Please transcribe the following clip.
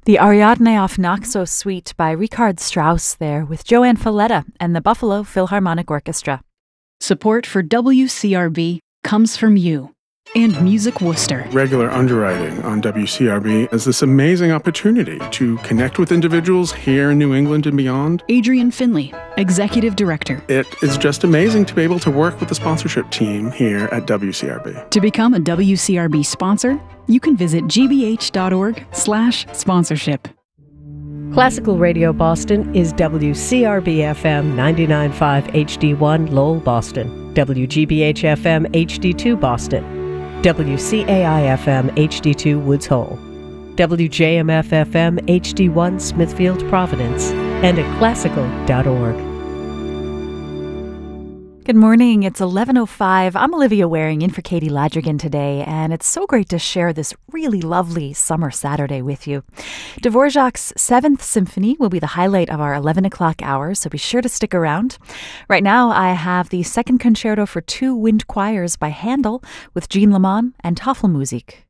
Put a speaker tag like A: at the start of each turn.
A: The Ariadne auf Naxos Suite by Richard Strauss there with Joanne Falletta and the Buffalo Philharmonic Orchestra.
B: Support for WCRB comes from you and Music Worcester.
C: Regular underwriting on WCRB is this amazing opportunity to connect with individuals here in New England and beyond.
B: Adrian Finley, Executive Director.
C: It is just amazing to be able to work with the sponsorship team here at WCRB.
B: To become a WCRB sponsor, you can visit gbh.org/sponsorship.
D: Classical Radio Boston is WCRB-FM 99.5 HD1 Lowell, Boston, WGBH-FM HD2 Boston, WCAI-FM HD2 Woods Hole, WJMF-FM HD1 Smithfield, Providence, and at classical.org.
A: Good morning. It's 11:05. I'm Olivia Waring in for Katie Ladrigan today, and it's so great to share this really lovely summer Saturday with you. Dvorak's 7th Symphony will be the highlight of our 11 o'clock hour, so be sure to stick around. Right now, I have the second concerto for 2 wind choirs by Handel with Jean Lamont and Tafelmusik.